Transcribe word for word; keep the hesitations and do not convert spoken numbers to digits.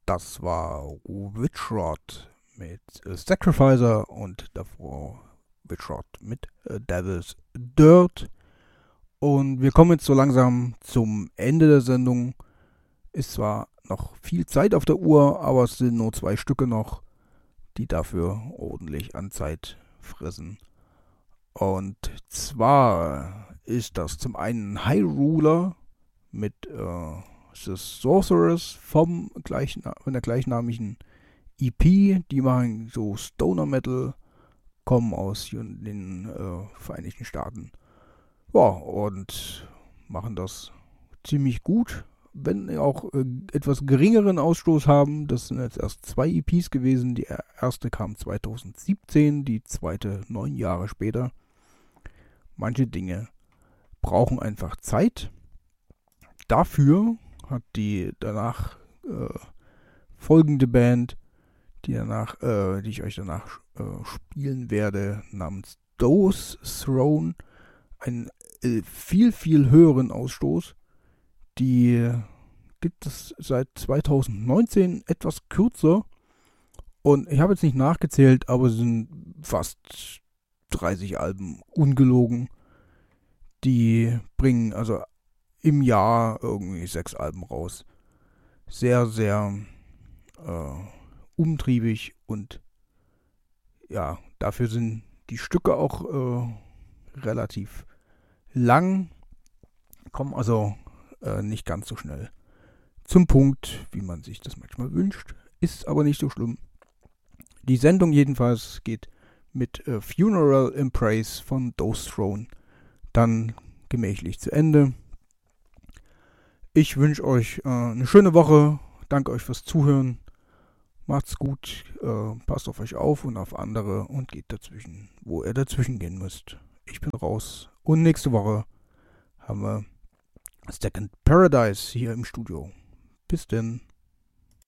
Das war Witchrod mit äh, Sacrificer und davor Witchrod mit äh, Devil's Dirt. Und wir kommen jetzt so langsam zum Ende der Sendung. Ist zwar noch viel Zeit auf der Uhr, aber es sind nur zwei Stücke noch, die dafür ordentlich an Zeit fressen. Und zwar ist das zum einen High Ruler mit äh, The Sorceress vom gleichen, von der gleichnamigen E P. Die machen so Stoner Metal, kommen aus den äh, Vereinigten Staaten. Ja, und machen das ziemlich gut, wenn auch äh, etwas geringeren Ausstoß haben. Das sind jetzt erst zwei E Ps gewesen. Die erste kam zwanzig siebzehn, die zweite neun Jahre später. Manche Dinge brauchen einfach Zeit. Dafür hat die danach äh, folgende Band, die danach, äh, die ich euch danach äh, spielen werde, namens Dose Throne, einen äh, viel, viel höheren Ausstoß. Die gibt es seit zwanzig neunzehn, etwas kürzer. Und ich habe jetzt nicht nachgezählt, aber es sind fast dreißig Alben ungelogen. Die bringen also im Jahr irgendwie sechs Alben raus. Sehr, sehr äh, umtriebig und ja, dafür sind die Stücke auch äh, relativ lang, kommen also äh, nicht ganz so schnell zum Punkt, wie man sich das manchmal wünscht. Ist aber nicht so schlimm. Die Sendung jedenfalls geht mit äh, Funeral in Praise von Dose Throne dann gemächlich zu Ende. Ich wünsche euch äh, eine schöne Woche. Danke euch fürs Zuhören. Macht's gut. Äh, passt auf euch auf und auf andere und geht dazwischen, wo ihr dazwischen gehen müsst. Ich bin raus. Und nächste Woche haben wir Second Paradise hier im Studio. Bis denn.